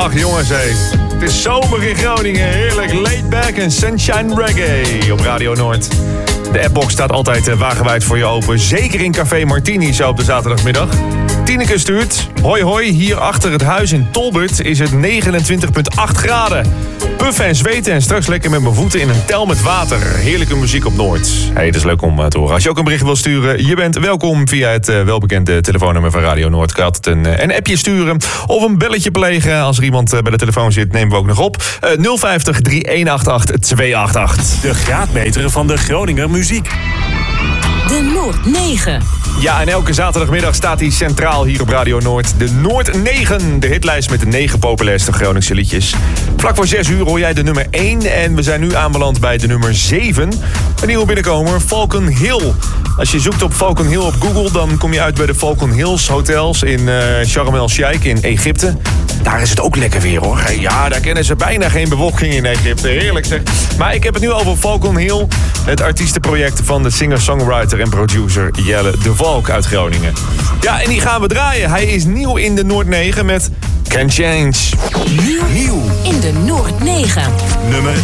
Ach jongens, hé. Het is zomer in Groningen. Heerlijk laid back en sunshine reggae op Radio Noord. De appbox staat altijd wagenwijd voor je open. Zeker in Café Martini zo op de zaterdagmiddag. Tineke stuurt. Hoi hoi, hier achter het huis in Tolbert is het 29,8 graden. Puffen en zweten en straks lekker met mijn voeten in een tel met water. Heerlijke muziek op Noord. Hey, dat is leuk om te horen. Als je ook een bericht wil sturen, je bent welkom via het welbekende telefoonnummer van Radio Noord. Kan altijd een appje sturen of een belletje plegen. Als er iemand bij de telefoon zit, nemen we ook nog op. 050 3188 288. De graadmeter van de Groninger muziek. De Noord 9. Ja, en elke zaterdagmiddag staat hij centraal hier op Radio Noord. De Noord 9, de hitlijst met de 9 populairste Groningse liedjes. Vlak voor 6 uur hoor jij de nummer 1 en we zijn nu aanbeland bij de nummer 7. Een nieuwe binnenkomer, Falcon Hill. Als je zoekt op Falcon Hill op Google, dan kom je uit bij de Falcon Hills hotels in Sharm el-Sheikh in Egypte. Daar is het ook lekker weer hoor. Ja, daar kennen ze bijna geen bewolking in Egypte. Heerlijk zeg. Maar ik heb het nu over Falcon Hill. Het artiestenproject van de singer-songwriter en producer Jelle de Valk uit Groningen. Ja, en die gaan we draaien. Hij is nieuw in de Noord 9 met Can Change. Nieuw in de Noord 9. Nummer